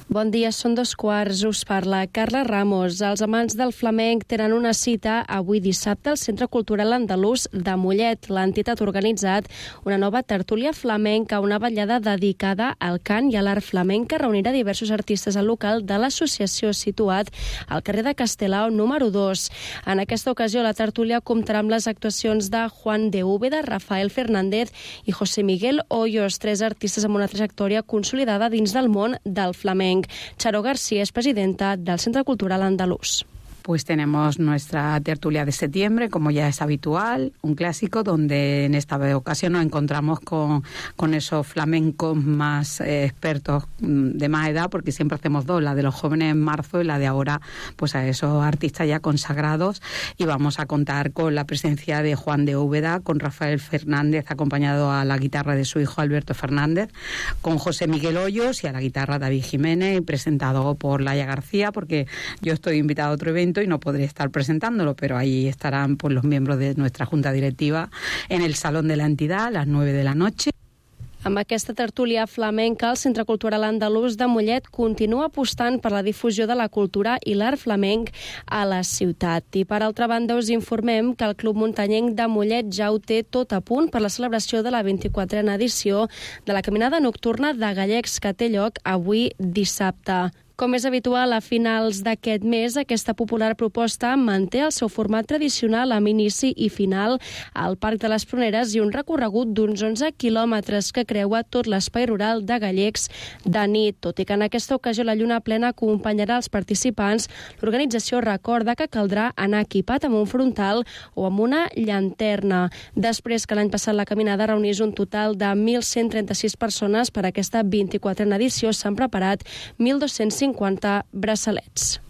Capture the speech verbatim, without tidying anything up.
Bon dia, són dos quarts, us parla Carla Ramos. Els amants del flamenc tenen una cita avui dissabte al Centre Cultural Andalús de Mollet. L'entitat ha organitzat una nova tertúlia flamenca, una vetllada dedicada al cant i a l'art flamenc que reunirà diversos artistes al local de l'associació situat al carrer de Castelao número dos. En aquesta ocasió la tertúlia comptarà amb les actuacions de Juan de Úbeda, Rafael Fernández i José Miguel Hoyos, tres artistes amb una trajectòria consolidada dins del món del flamenc. Charo García es presidenta del Centro Cultural Andalús. Pues tenemos nuestra tertulia de septiembre, como ya es habitual, un clásico donde en esta ocasión nos encontramos con, con esos flamencos más eh, expertos de más edad, porque siempre hacemos dos, la de los jóvenes en marzo y la de ahora, pues a esos artistas ya consagrados, y vamos a contar con la presencia de Juan de Úbeda, con Rafael Fernández, acompañado a la guitarra de su hijo Alberto Fernández, con José Miguel Hoyos y a la guitarra David Jiménez, y presentado por Laia García, porque yo estoy invitada a otro evento y no podré estar presentándolo, pero ahí estarán pues, los miembros de nuestra junta directiva en el Salón de la Entidad a las nueve de la noche. Amb aquesta tertúlia flamenca, el Centre Cultural Andalús de Mollet continua apostant per la difusió de la cultura i l'art flamenc a la ciutat. I per altra banda us informem que el Club Muntanyenc de Mollet ja ho té tot a punt per la celebració de la vint-i-quatrena edició de la Caminada Nocturna de Gallecs que té lloc avui dissabte. Com és habitual, a finals d'aquest mes, aquesta popular proposta manté el seu format tradicional amb inici i final al Parc de les Pruneres i un recorregut d'uns onze quilòmetres que creua tot l'espai rural de Gallecs de nit. Tot i que en aquesta ocasió la lluna plena acompanyarà els participants, l'organització recorda que caldrà anar equipat amb un frontal o amb una llanterna. Després que l'any passat la caminada reunís un total de mil cent trenta-sis persones, per aquesta vint-i-quatrena edició s'han preparat mil dos-cents cinquanta braçalets.